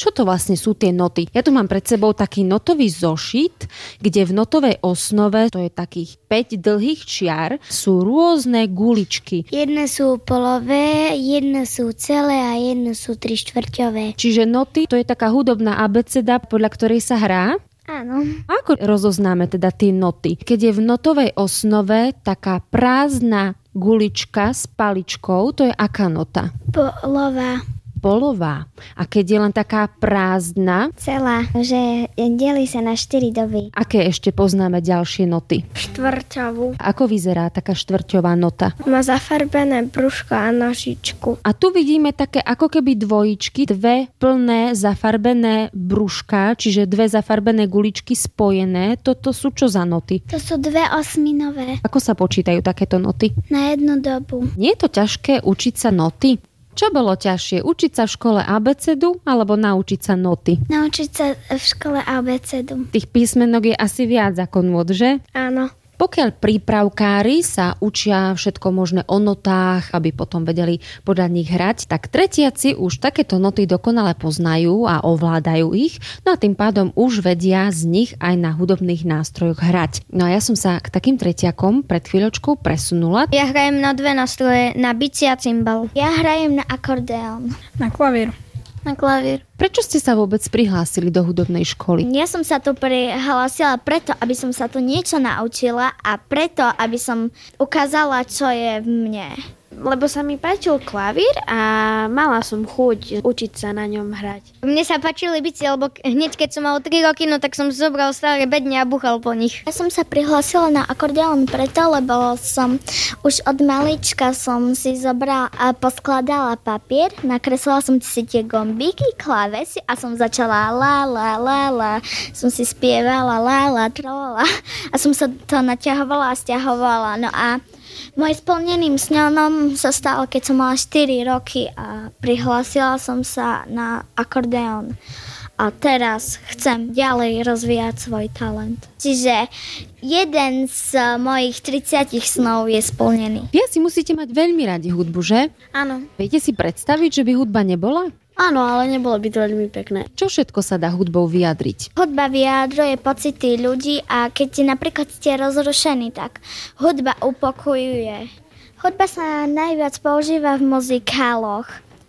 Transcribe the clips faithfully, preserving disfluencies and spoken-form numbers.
Čo to vlastne sú tie noty? Ja tu mám pred sebou taký notový zošit, kde v notovej osnove, to je takých päť dlhých čiar, sú rôzne guličky. Jedné sú polové, jedné sú celé a jedné sú tri štvrťové. Čiže noty, to je taká hudobná abeceda, podľa ktorej sa hrá? Áno. Ako rozoznáme teda tie noty? Keď je v notovej osnove taká prázdna gulička s paličkou, to je aká nota? Polová. Polová. A keď je len taká prázdna? Celá, že delí sa na štyri doby. Aké ešte poznáme ďalšie noty? Štvrťovú. Ako vyzerá taká štvrťová nota? Má zafarbené brúško a nožičku. A tu vidíme také ako keby dvojičky, dve plné zafarbené brúška, čiže dve zafarbené guličky spojené. Toto sú čo za noty? To sú dve osminové. Ako sa počítajú takéto noty? Na jednu dobu. Nie je to ťažké učiť sa noty? Čo bolo ťažšie? Učiť sa v škole abecedu alebo naučiť sa noty? Naučiť sa v škole abecedu. Tých písmenok je asi viac ako nôd, že? Áno. Pokiaľ prípravkári sa učia všetko možné o notách, aby potom vedeli podľa nich hrať, tak tretiaci už takéto noty dokonale poznajú a ovládajú ich, no a tým pádom už vedia z nich aj na hudobných nástrojoch hrať. No a ja som sa k takým tretiakom pred chvíľočkou presunula. Ja hrajem na dve nástroje, na bicie a cymbal. Ja hrajem na akordeón. Na klavír. Na klavír. Prečo ste sa vôbec prihlásili do hudobnej školy? Ja som sa tu prihlásila preto, aby som sa tu niečo naučila a preto, aby som ukázala, čo je v mne. Lebo sa mi páčil klavír a mala som chuť učiť sa na ňom hrať. Mne sa páčili bicie, lebo hneď keď som mal tri roky, no tak som zobral staré bedne a buchal po nich. Ja som sa prihlásila na akordeón preto, lebo som už od malička som si zobrala a poskladala papier, nakreslila som si tie gombíky, klávesy a som začala la la la la, som si spievala la la trolala a som sa to naťahovala a stiahovala. No a môj splneným snom sa stalo, keď som mala štyri roky a prihlásila som sa na akordeón. A teraz chcem ďalej rozvíjať svoj talent. Čiže jeden z mojich tridsiatich snov je splnený. Vy si musíte mať veľmi radi hudbu, že? Áno. Viete si predstaviť, že by hudba nebola? Áno, ale nebolo by to veľmi pekné. Čo všetko sa dá hudbou vyjadriť? Hudba vyjadruje pocity ľudí a keď napríklad ste rozrušení, tak hudba upokojuje. Hudba sa najviac používa v muzikáloch,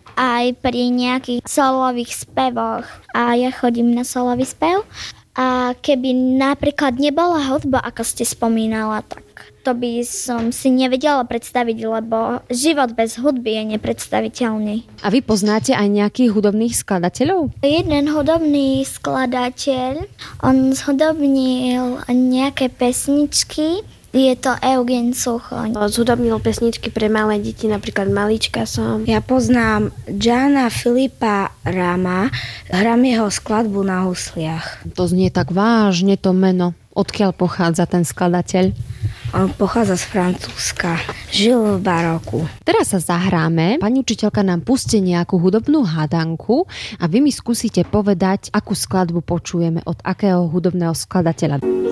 aj pri nejakých solových spevoch. A ja chodím na solový spev. A keby napríklad nebola hudba, ako ste spomínala, tak to by som si nevedela predstaviť, lebo život bez hudby je nepredstaviteľný. A vy poznáte aj nejakých hudobných skladateľov? Jeden hudobný skladateľ, on zhudobnil nejaké pesničky. Je to Eugen Suchoň. Zhudobnil pesničky pre malé deti, napríklad Malička som. Ja poznám Gianna Filipa Rama, hrám jeho skladbu na husliach. To znie tak vážne to meno. Odkiaľ pochádza ten skladateľ? On pochádza z Francúzska. Žil v baroku. Teraz sa zahráme. Pani učiteľka nám pustí nejakú hudobnú hádanku a vy mi skúsite povedať, akú skladbu počujeme od akého hudobného skladateľa.